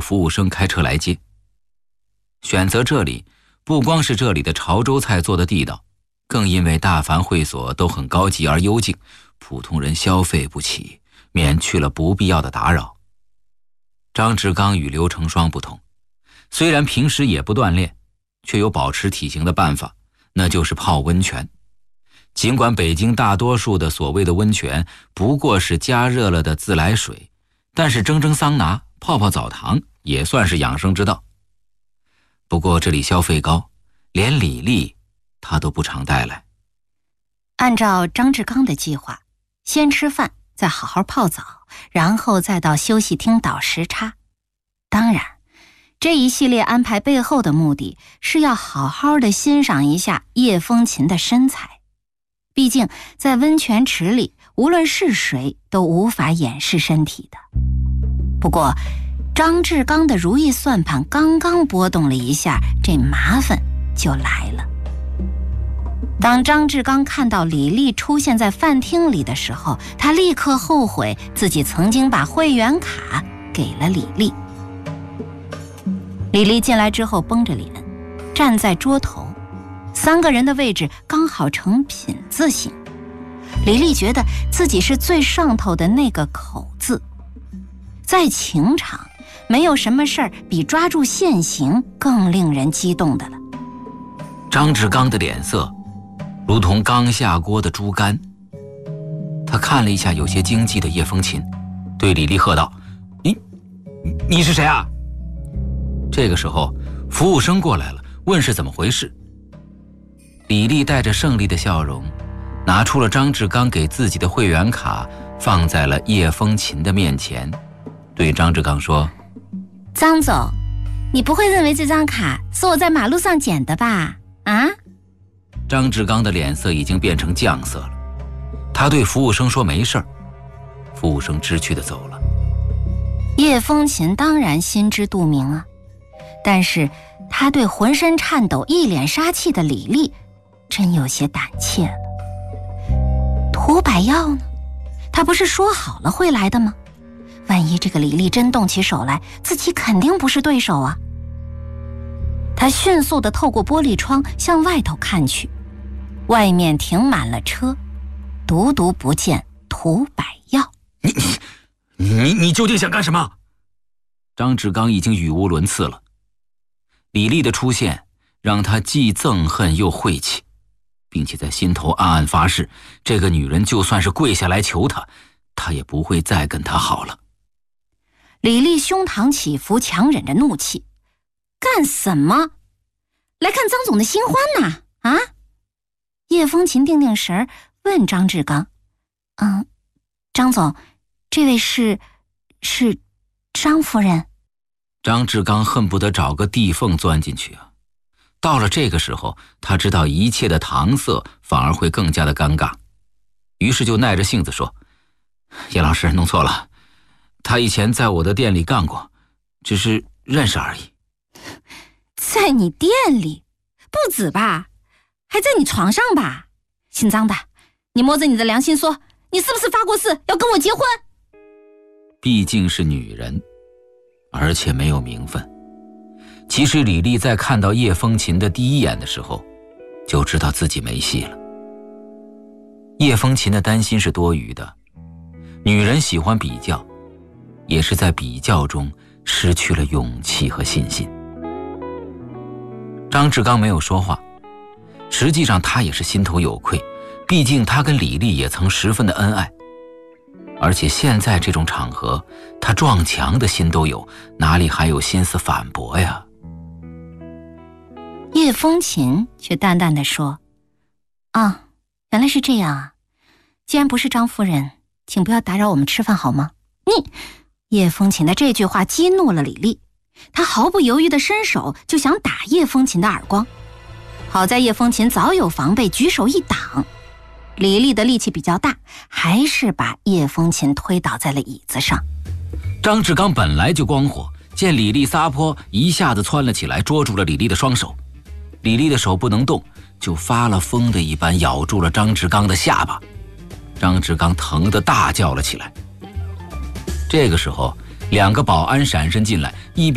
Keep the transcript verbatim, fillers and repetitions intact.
服务生开车来接。选择这里，不光是这里的潮州菜做的地道，更因为大凡会所都很高级而幽静，普通人消费不起，免去了不必要的打扰。张志刚与刘成双不同，虽然平时也不锻炼，却有保持体型的办法，那就是泡温泉。尽管北京大多数的所谓的温泉不过是加热了的自来水，但是蒸蒸桑拿、泡泡澡堂也算是养生之道。不过这里消费高，连李丽他都不常带来。 按照张志刚的计划，先吃饭，再好好泡澡，然后再到休息厅倒时差。当然，这一系列安排背后的目的是要好好的欣赏一下叶风琴的身材。毕竟在温泉池里，无论是谁都无法掩饰身体的。不过张志刚的如意算盘刚刚拨动了一下，这麻烦就来了。当张志刚看到李丽出现在饭厅里的时候，他立刻后悔自己曾经把会员卡给了李丽。李丽进来之后绷着脸，站在桌头，三个人的位置刚好成品字形。李丽觉得自己是最上头的那个口字。在情场，没有什么事儿比抓住现行更令人激动的了。 张志刚的脸色如同刚下锅的猪肝。他看了一下有些惊悸的叶风琴，对李丽喝道：你你是谁啊？这个时候服务生过来了，问是怎么回事。李丽带着胜利的笑容，拿出了张志刚给自己的会员卡，放在了叶风琴的面前，对张志刚说： 张总，你不会认为这张卡是我在马路上捡的吧？啊？ 张志刚的脸色已经变成酱色了，他对服务生说没事儿。服务生知趣地走了。 叶风琴当然心知肚明啊，但是他对浑身颤抖、一脸杀气的李丽真有些胆怯了。涂百药呢？他不是说好了会来的吗？万一这个李丽真动起手来，自己肯定不是对手啊。他迅速地透过玻璃窗向外头看去，外面停满了车，独独不见涂百药。 你你你你究竟想干什么？张志刚已经语无伦次了。李丽的出现让他既憎恨又晦气，并且在心头暗暗发誓，这个女人就算是跪下来求他，他也不会再跟她好了。 李丽胸膛起伏，强忍着怒气：干什么？来看张总的新欢呐！啊？叶风琴定定神儿，问张志刚：嗯，张总，这位是是张夫人？ 张志刚恨不得找个地缝钻进去啊！到了这个时候，他知道一切的搪塞反而会更加的尴尬，于是就耐着性子说：叶老师弄错了，他以前在我的店里干过，只是认识而已。 在你店里？不止吧，还在你床上吧？姓张的，你摸着你的良心说，你是不是发过誓要跟我结婚？ 毕竟是女人，而且没有名分。其实李丽在看到叶风琴的第一眼的时候，就知道自己没戏了。叶风琴的担心是多余的，女人喜欢比较，也是在比较中失去了勇气和信心。张志刚没有说话，实际上他也是心头有愧，毕竟他跟李丽也曾十分的恩爱，而且现在这种场合，他撞墙的心都有，哪里还有心思反驳呀？ 叶风琴却淡淡地说：啊，原来是这样啊，既然不是张夫人，请不要打扰我们吃饭好吗？你，叶风琴的这句话激怒了李丽，她毫不犹豫地伸手就想打叶风琴的耳光。好在叶风琴早有防备，举手一挡，李丽的力气比较大，还是把叶风琴推倒在了椅子上。 张志刚本来就光火，见李丽撒泼，一下子窜了起来，捉住了李丽的双手。李丽的手不能动，就发了疯的一般咬住了张志刚的下巴。张志刚疼得大叫了起来。这个时候，两个保安闪身进来，一边